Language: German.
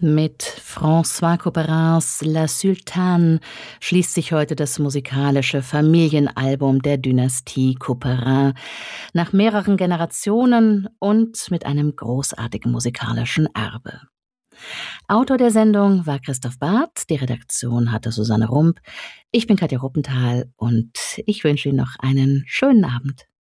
Mit François Couperins La Sultane schließt sich heute das musikalische Familienalbum der Dynastie Couperin. Nach mehreren Generationen und mit einem großartigen musikalischen Erbe. Autor der Sendung war Christoph Barth, die Redaktion hatte Susanne Rump. Ich bin Katja Ruppenthal und ich wünsche Ihnen noch einen schönen Abend.